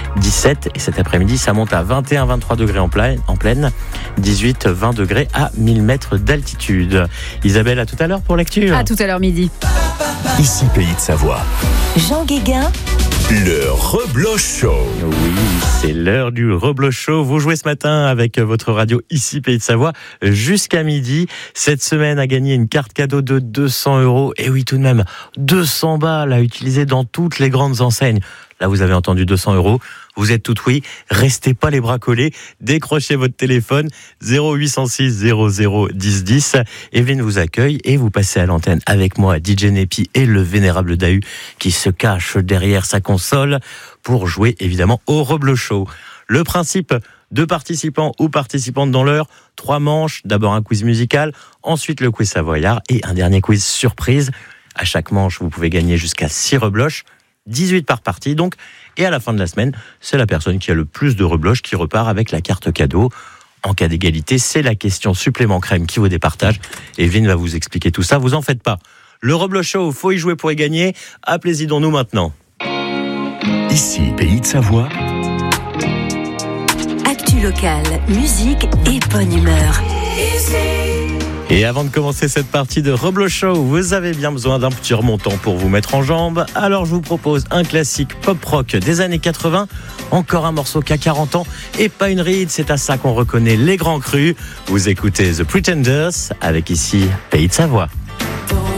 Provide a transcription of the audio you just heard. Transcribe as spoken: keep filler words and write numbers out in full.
dix-sept. Et cet après-midi, ça monte à vingt et un à vingt-trois degrés en pleine, en pleine, dix-huit à vingt degrés à mille mètres d'altitude. Isabelle, à tout à l'heure pour lecture. À tout à l'heure midi. Ici Pays de Savoie. Jean Guéguin. Le Rebloch Show. Oui, c'est l'heure du Rebloch Show. Vous jouez ce matin avec votre radio Ici Pays de Savoie jusqu'à midi. Cette semaine a gagné une carte cadeau de deux cents euros. Et oui, tout de même, deux cents balles à utiliser dans toutes les grandes enseignes. Là, vous avez entendu deux cents euros. Vous êtes tout oui. Restez pas les bras collés. Décrochez votre téléphone zéro huit cent six zéro zéro dix dix. Evelyne vous accueille et vous passez à l'antenne avec moi, D J Nepi et le vénérable Dahu qui se cache derrière sa console pour jouer évidemment au Rebloch Show. Le principe, deux participants ou participantes dans l'heure, trois manches, d'abord un quiz musical, ensuite le quiz savoyard et un dernier quiz surprise. À chaque manche, vous pouvez gagner jusqu'à six rebloches. dix-huit par partie donc, et à la fin de la semaine, c'est la personne qui a le plus de rebloches qui repart avec la carte cadeau. En cas d'égalité, c'est la question supplément crème qui vous départage. Evelyne va vous expliquer tout ça, vous en faites pas. Le Rebloch Show, faut y jouer pour y gagner. Appelez-y donc nous maintenant. Ici Pays de Savoie. Actu locale, musique et bonne humeur. Et avant de commencer cette partie de Rebloch Show, vous avez bien besoin d'un petit remontant pour vous mettre en jambes. Alors je vous propose un classique pop-rock des années quatre-vingts. Encore un morceau qui a quarante ans et pas une ride, c'est à ça qu'on reconnaît les grands crus. Vous écoutez The Pretenders avec ici Pays de Savoie.